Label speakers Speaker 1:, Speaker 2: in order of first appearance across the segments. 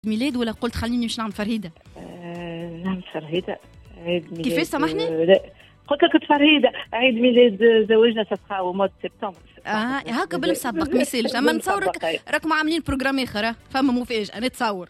Speaker 1: ميلاد ولا قلت خليني مش نعمل فرهيدة؟
Speaker 2: نعمل فرهيدة عيد ميلاد.
Speaker 1: كيفاش سامحني؟
Speaker 2: لا قلت لك فرهيدة عيد ميلاد زواجنا تسقى مو سبتمبر.
Speaker 1: هكا بالمسبق ما يسالش، اما نتصورك راكم عاملين بروجرام اخر، فما مفاجأة نتصور.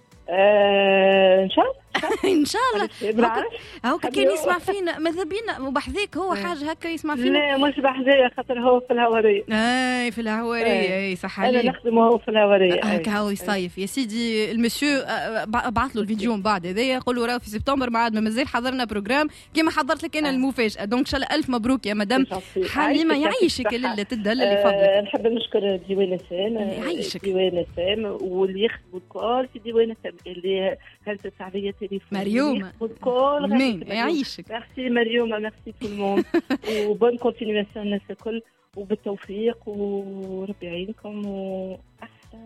Speaker 2: ان شاء الله
Speaker 1: ان شاء الله. هاكا كان يسمع فينا ماذا بينا وبحذاك هو حاجه هكا يسمع فينا.
Speaker 2: لا مش بحذايا خاطر هو في الهواريه.
Speaker 1: في الهواريه. اي صح عليك.
Speaker 2: انا نخدم هو في الهواريه.
Speaker 1: هكا هو يصيف يا سيدي. المسيو بعث له الفيديو من بعد هذايا، قول له راه في سبتمبر ما عاد مازال حضرنا بروجرام كيما حضرت لك انا المفاجاه. دونك ان شاء الله الف مبروك يا مدام حليمه، يعيشك اللي تدلل لفضلك.
Speaker 2: نحب نشكر ديوان سام.
Speaker 1: يعيشك
Speaker 2: ديوان سام واللي يخدموا الكل في ديوان سام اللي هزت عليا تليفون
Speaker 1: مريوم مين يعيشك.
Speaker 2: ميرسي مريوم، ميرسي تو الموند وبون كونتينياسيون الناس الكل وبالتوفيق وربي يعينكم واحسن.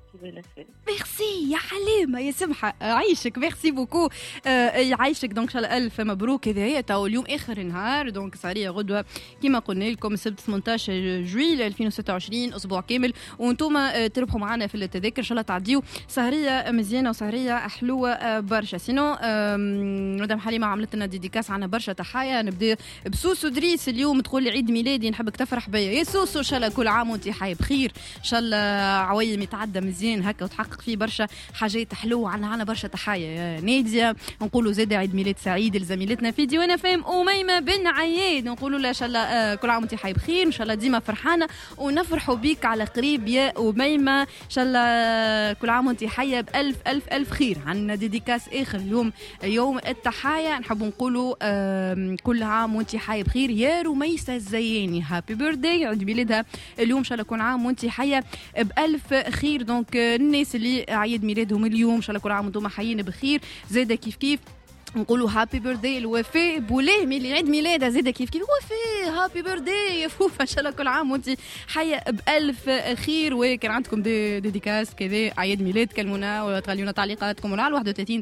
Speaker 1: ميرسي يا حليمه يا سمحه، عايشك ميرسي بوكو. يعيشك. دونك ان شاء الله الف مبروك. هذه هي تو اليوم اخر نهار، دونك صاريه غدوه كما قلنا لكم السبت 18 جويل 2026 اسبوع كامل، وانتم تربحوا معنا في التذاكر. ان شاء الله تعديوا سهريه مزيانه وسهريه حلوه برشا. سينو مدام حليمه عملت لنا ديديكاس، عنا برشا تحايا. نبدا بسوسو دريس اليوم تقول لي عيد ميلادي، نحبك تفرح بيا يا سوسو. ان شاء الله كل عام وانت حي بخير، ان شاء الله عويم يتعدى مزيان هكا وتحقق فيه برشا حاجات حلوه. عنا برشا تحايا يا ناديه. نقولوا زاد عيد ميلاد سعيد لزميلتنا في ديوان فام أميمة بن عياد، نقولوا لها ان شاء الله كل عام وانت حي بخير، ان شاء الله ديما فرحانه ونفرحوا بيك على قريب يا أميمة. ان شاء الله كل عام وانت حيه بألف ألف ألف خير. عندنا ديديكاس اخر اليوم يوم التحايا، نحب نقولوا كل عام وانت حي بخير يا رميسة الزياني. هابي بيرثداي، عيد ميلادها اليوم، ان شاء الله كل عام وانت حيه بألف خير. دونك الناس اللي عيد ميلادهم اليوم ان شاء الله كل عام وانتم حيين بخير. زاده كيف نقولوا هابي بيرثداي الوفاء بوليمي اللي عيد ميلادها زاده كيف وفاء. هابي بيرثداي يا فوفا، ان شاء الله كل عام وانت حيه بألف خير. وكان عندكم ديديكاس كذا عيد ميلاد كلمونا ولا تخليونا تعليقاتكم على 31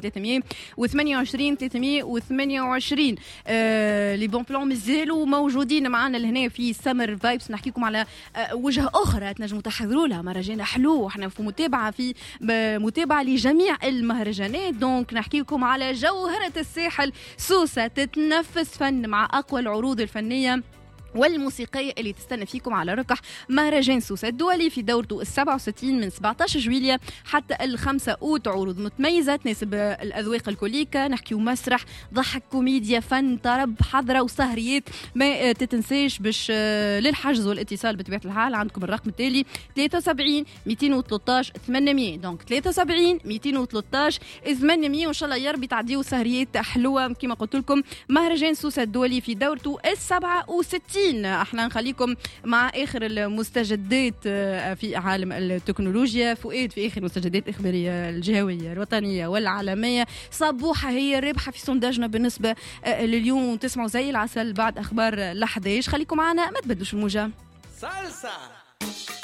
Speaker 1: 328 328. لي بون بلان مازالوا موجودين معنا لهنا في سمر فايبس. نحكيكم على وجهه اخرى تنجموا تحضروا لها مهرجان حلو. احنا في متابعه لجميع المهرجانات. دونك نحكيكم على جوهره الساحل سوسة تتنفس فن مع أقوى العروض الفنية والموسيقية اللي تستنى فيكم على ركح مهرجان سوسة الدولي في دورته 67 من 17 جويلية حتى 5 أوت. عروض متميزة تناسب الأذواق الكليكة. نحكيو مسرح، ضحك، كوميديا، فن، طرب، حضرة وسهريات ما تتنساش. باش للحجز والاتصال بطبيعة الحال عندكم الرقم التالي 73 213 800. دونك 73 213 800. وإن شاء الله يا ربي تعديو سهريات حلوة كما قلت لكم. مهرجان سوسة الدولي في دورته 67. احنا نخليكم مع اخر المستجدات في عالم التكنولوجيا. فؤاد في اخر المستجدات الاخباريه الجهويه الوطنيه والعالميه. صبوحه هي الرابحه في سونداجنا بالنسبه لليوم. تسمعوا زي العسل بعد اخبار ل11. خليكم معنا ما تبدلوش الموجه.
Speaker 3: سالسا